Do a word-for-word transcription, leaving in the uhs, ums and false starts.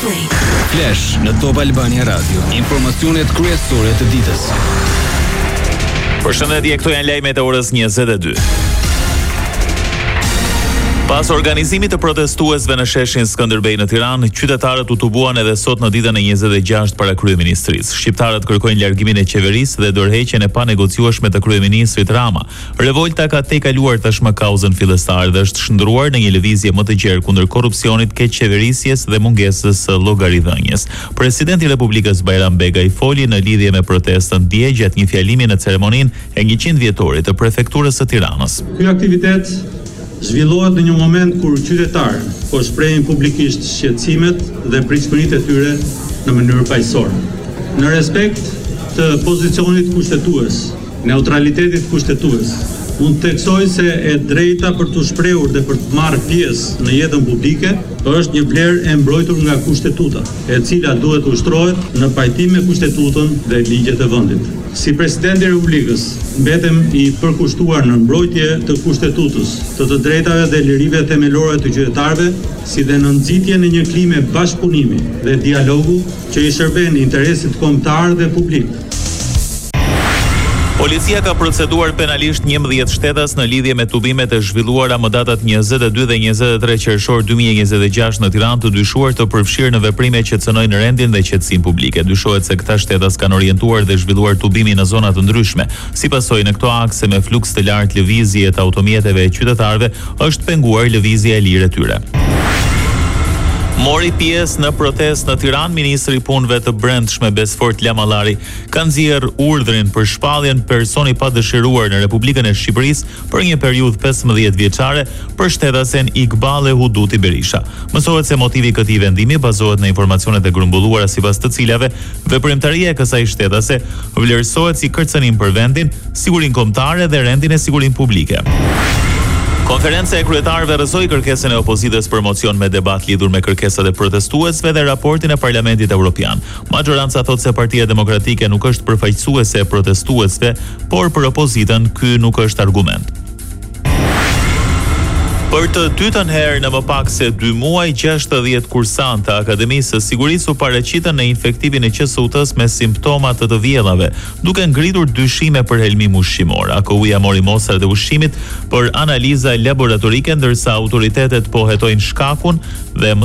Play. Flash në Top Albania Radio. Informacionet kryesore të ditës. Përshëndetje, këto janë lajmet e orës njëzet e dy. Pas organizimit të protestuesve në sheshin Skënderbej në Tiranë, qytetarët u tubuan edhe sot në ditën e njëzet e gjashtë para kryeministrisë. Shqiptarët kërkojnë largimin e qeverisë dhe dorëheqjen e panegociueshme të kryeministrit Rama. Revolta ka tejkaluar tashmë kauzën fillestare dhe është shndruar në një lëvizje më të gjerë kundër korrupsionit, keq qeverisjes dhe mungesës së llogaridhënies. Presidenti i Republikës Bajram Begaj foli në lidhje me protestën dje gjatë një fjalimi në ceremoninë e njëqind vjetorit të prefekturës së Tiranës. Ky aktivitet zhvillohet në një moment kur qytetarët po shprehin publikisht shqetësimet dhe pritshmëritë e tyre në mënyrë paqësore. Në respekt të pozicionit kushtetues, neutralitetit kushtetues, mund të theksoj se e drejta për të shprehur dhe për të marrë pjesë në jetën publike është një vlerë e mbrojtur nga kushtetuta, e cila duhet ushtrohet në pajtim me kustetutën dhe ligjet e vendit. Si presidenti i Republikës, mbetem i përkushtuar në mbrojtje të kushtetutës, të të drejtave dhe lirive themelore të qytetarëve, si dhe në nxitjen e një klime bashkëpunimi dhe dialogu që i shërben interesit kombëtar dhe publik. Policia ka proceduar penalisht njëmbëdhjetë shtetas në lidhje me tubimet e zhvilluara më datat njëzet e dy dhe njëzet e tre qershor dy mijë e njëzet e gjashtë në Tiranë, të dyshuar të përfshirë në veprime që cënojnë rendin dhe qetësinë publike. Dyshohet se këta shtetas kanë orientuar dhe zhvilluar tubimin në zona të ndryshme. Si pasojë, në këto akse me fluks të lartë lëvizje të automjeteve e qytetarëve është penguar lëvizja e lirë e tyre. Mori pjesë në protestë në Tiranë ministri i punëve të brendshme Besfort Lamallari, ka nxjerrë urdhrin për shpalljen personi pa dëshiruar në Republikën e Shqipërisë për një periudhë pesëmbëdhjetë vjeçare për shtetasen Iqbal Huduti Berisha. Mësohet se motivi i këtij vendimi bazohet në informacionet e grumbulluara sipas të cilave veprimtaria e kësaj shtetase vlerësohet si kërcënim për vendin, sigurinë kombëtare dhe rendin e sigurinë publike. Konferenca e kryetarëve rrëzoi kërkesën e opozitës për mocion me debat lidhur me kërkesat e protestuesve dhe raportin e Parlamentit Evropian. Majoranca thotë se Partia Demokratike nuk është përfaqësuese e protestuesve, por për opozitën ky nuk është argument. Për të dytën herë në më pak se dy muaj, gjashtëdhjetë kursantë të Akademisë së Sigurisë u paraqitën në infektimin e Q S U T-s me simptoma të të vjellave, duke ngritur dyshime për helmim ushqimor. A K U-ja mori mostrat e ushqimit për analiza laboratorike, ndërsa autoritetet po hetojnë shkakun dhe